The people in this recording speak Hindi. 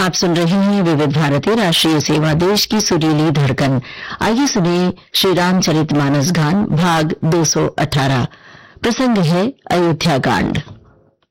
आप सुन रहे हैं विविध भारती राष्ट्रीय सेवा देश की सुरीली धड़कन। आइए सुने श्री रामचरितमानस गान भाग 218। प्रसंग है अयोध्या कांड।